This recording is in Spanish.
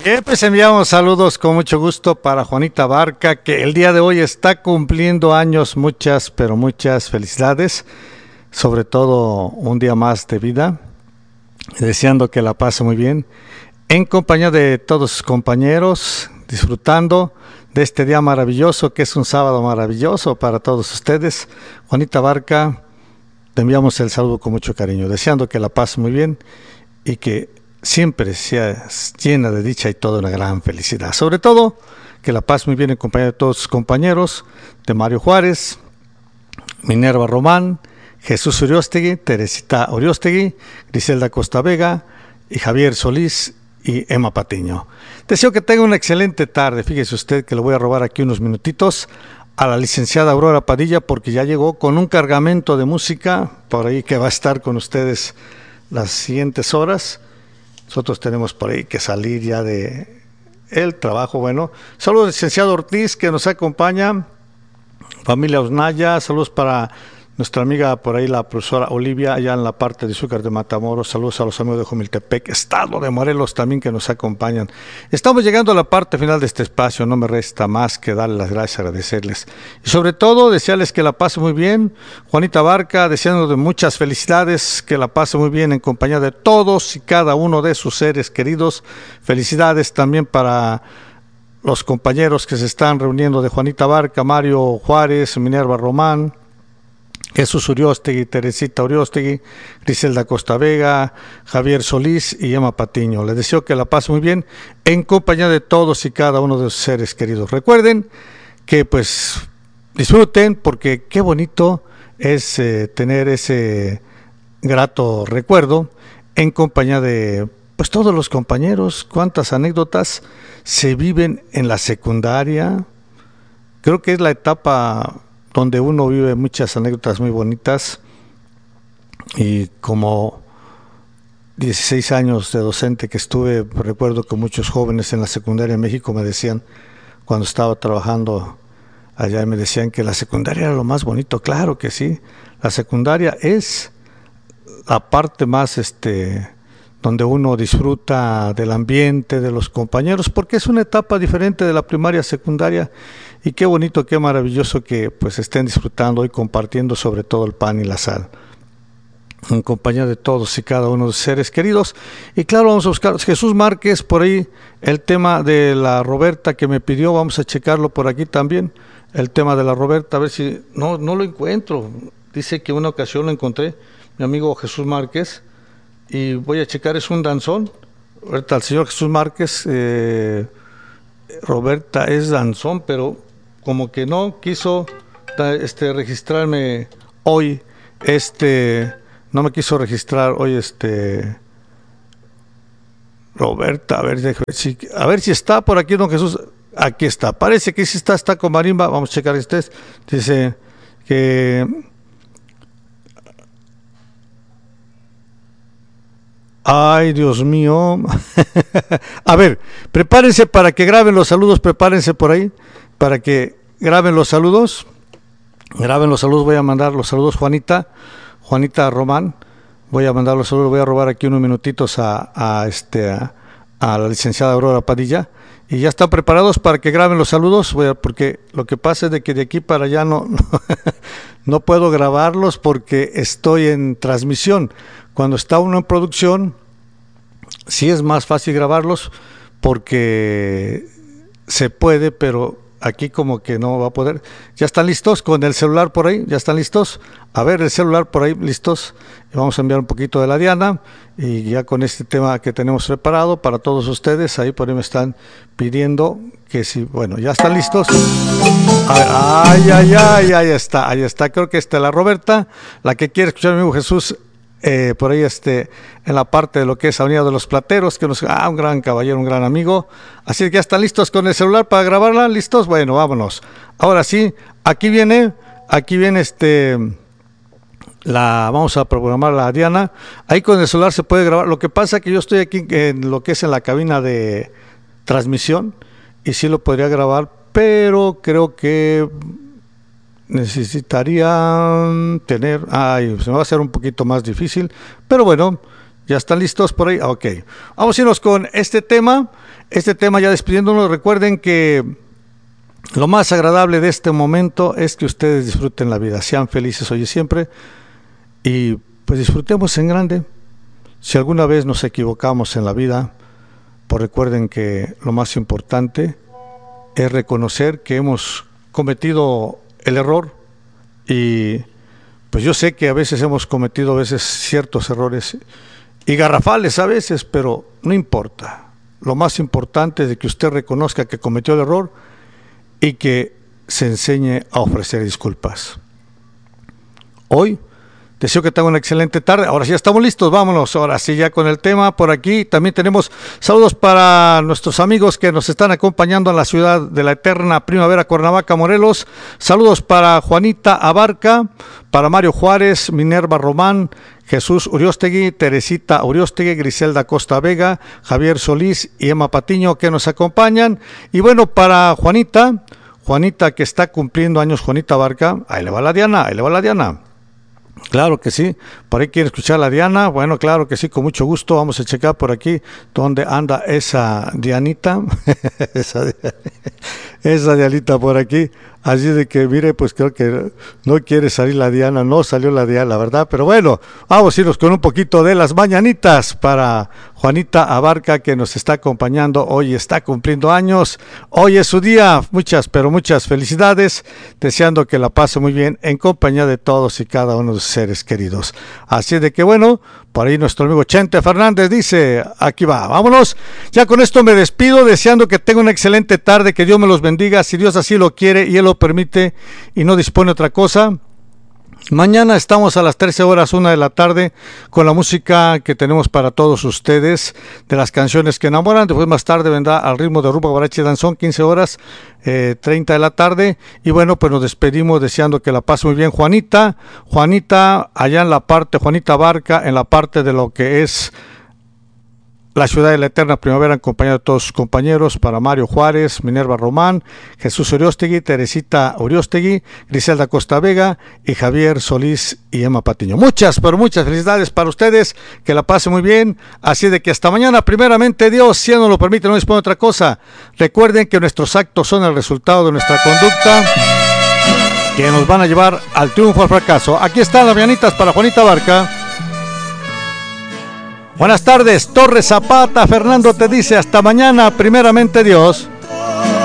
Pues enviamos saludos con mucho gusto para Juanita Barca, que el día de hoy está cumpliendo años. Muchas, pero muchas felicidades, sobre todo un día más de vida, deseando que la pase muy bien, en compañía de todos sus compañeros, disfrutando de este día maravilloso, que es un sábado maravilloso para todos ustedes. Juanita Barca, te enviamos el saludo con mucho cariño, deseando que la pase muy bien y que siempre sea llena de dicha y toda una gran felicidad. Sobre todo, que la pase muy bien en compañía de todos sus compañeros, de Mario Juárez, Minerva Román, Jesús Uriostegui, Teresita Uriostegui, Griselda Costa Vega y Javier Solís y Emma Patiño. Deseo que tenga una excelente tarde. Fíjese usted que le voy a robar aquí unos minutitos a la licenciada Aurora Padilla, porque ya llegó con un cargamento de música por ahí que va a estar con ustedes las siguientes horas. Nosotros tenemos por ahí que salir ya de el trabajo. Bueno, saludos al licenciado Ortiz, que nos acompaña, familia Osnaya, saludos para nuestra amiga por ahí, la profesora Olivia, allá en la parte de Izúcar de Matamoros. Saludos a los amigos de Jumiltepec, estado de Morelos también, que nos acompañan. Estamos llegando a la parte final de este espacio. No me resta más que darles las gracias, agradecerles. Y sobre todo, desearles que la pase muy bien. Juanita Barca, deseando de muchas felicidades, que la pase muy bien en compañía de todos y cada uno de sus seres queridos. Felicidades también para los compañeros que se están reuniendo de Juanita Barca, Mario Juárez, Minerva Román, Jesús Uriostegui, Teresita Uriostegui, Griselda Costa Vega, Javier Solís y Emma Patiño. Les deseo que la pasen muy bien en compañía de todos y cada uno de sus seres queridos. Recuerden que pues disfruten, porque qué bonito es tener ese grato recuerdo en compañía de pues todos los compañeros. Cuántas anécdotas se viven en la secundaria. Creo que es la etapa donde uno vive muchas anécdotas muy bonitas, y como 16 años de docente que estuve, recuerdo que muchos jóvenes en la secundaria en México me decían, cuando estaba trabajando allá, me decían que la secundaria era lo más bonito. Claro que sí, la secundaria es la parte más donde uno disfruta del ambiente, de los compañeros, porque es una etapa diferente de la primaria, secundaria. Y qué bonito, qué maravilloso que pues estén disfrutando y compartiendo sobre todo el pan y la sal, en compañía de todos y cada uno de los seres queridos. Y claro, vamos a buscar Jesús Márquez, por ahí el tema de la Roberta que me pidió, vamos a checarlo por aquí también, el tema de la Roberta, a ver si, no lo encuentro. Dice que una ocasión lo encontré, mi amigo Jesús Márquez, y voy a checar, es un danzón. Ahorita el señor Jesús Márquez, Roberta es danzón, pero como que no quiso registrarme hoy, no me quiso registrar hoy Roberta. A ver si está por aquí, don Jesús. Aquí está, parece que sí está con marimba. Vamos a checar dice que ay, Dios mío. A ver, prepárense para que graben los saludos, prepárense por ahí para que graben los saludos. Voy a mandar los saludos, Juanita Román. Voy a mandar los saludos, voy a robar aquí unos minutitos a la licenciada Aurora Padilla. Y ya están preparados para que graben los saludos, porque lo que pasa es de que de aquí para allá no puedo grabarlos porque estoy en transmisión. Cuando está uno en producción, sí es más fácil grabarlos porque se puede, pero aquí como que no va a poder. ¿Ya están listos con el celular por ahí? ¿Ya están listos? A ver, el celular por ahí, listos. Vamos a enviar un poquito de la Diana, y ya con este tema que tenemos preparado para todos ustedes, ahí por ahí me están pidiendo que sí. Bueno, ¿ya están listos? A ver, ahí está. Creo que la Roberta, la que quiere escuchar a mi amigo Jesús, por ahí en la parte de lo que es Avenida de los Plateros, que un gran caballero, un gran amigo. Así que ya están listos con el celular para grabarla. ¿Listos? Bueno, vámonos. Ahora sí, aquí viene vamos a programar la Diana. Ahí con el celular se puede grabar. Lo que pasa es que yo estoy aquí en lo que es en la cabina de transmisión, y sí lo podría grabar, pero creo que necesitaría se me va a hacer un poquito más difícil, pero bueno, ¿Ya están listos por ahí? Ok. Vamos a irnos con este tema. Este tema ya despidiéndonos. Recuerden que lo más agradable de este momento es que ustedes disfruten la vida. Sean felices hoy y siempre. Y pues disfrutemos en grande. Si alguna vez nos equivocamos en la vida, pues recuerden que lo más importante es reconocer que hemos cometido el error. Y pues yo sé que a veces hemos cometido ciertos errores y garrafales a veces, pero no importa. Lo más importante es de que usted reconozca que cometió el error y que se enseñe a ofrecer disculpas. Hoy deseo que tengan una excelente tarde. Ahora sí ya estamos listos, vámonos. Ahora sí ya con el tema por aquí. También tenemos saludos para nuestros amigos que nos están acompañando en la ciudad de la eterna primavera, Cuernavaca, Morelos. Saludos para Juanita Abarca, para Mario Juárez, Minerva Román, Jesús Uriostegui, Teresita Uriostegui, Griselda Costa Vega, Javier Solís y Emma Patiño que nos acompañan. Y bueno, para Juanita que está cumpliendo años, Juanita Abarca, ahí le va la Diana. Claro que sí, por ahí quiere escuchar a la Diana. Bueno, claro que sí, con mucho gusto. Vamos a checar por aquí dónde anda esa Dianita. esa Dianita por aquí. Así de que, mire, pues creo que no quiere salir la Diana, no salió la Diana, ¿verdad? Pero bueno, vamos a irnos con un poquito de las mañanitas para Juanita Abarca, que nos está acompañando hoy, está cumpliendo años. Hoy es su día, muchas, pero muchas felicidades, deseando que la pase muy bien en compañía de todos y cada uno de sus seres queridos. Así de que bueno, por ahí nuestro amigo Chente Fernández dice, aquí va, vámonos. Ya con esto me despido, deseando que tenga una excelente tarde, que Dios me los bendiga, si Dios así lo quiere y Él lo permite y no dispone otra cosa. Mañana estamos a las 13 horas, 1 de la tarde, con la música que tenemos para todos ustedes, de las canciones que enamoran. Después más tarde vendrá Al ritmo de rumba, guarache y danzón, 15 horas, 30 de la tarde. Y bueno, pues nos despedimos deseando que la pase muy bien Juanita, allá en la parte, Juanita Abarca, en la parte de lo que es la ciudad de la eterna primavera, en compañía de todos sus compañeros, para Mario Juárez, Minerva Román, Jesús Uriostegui, Teresita Uriostegui, Griselda Costa Vega y Javier Solís y Emma Patiño. Muchas, pero muchas felicidades para ustedes, que la pasen muy bien, así de que hasta mañana, primeramente Dios, si nos lo permite, no dispone otra cosa. Recuerden que nuestros actos son el resultado de nuestra conducta, que nos van a llevar al triunfo o al fracaso. Aquí están las mañanitas para Juanita Abarca. Buenas tardes, Torres Zapata. Fernando te dice hasta mañana, primeramente Dios.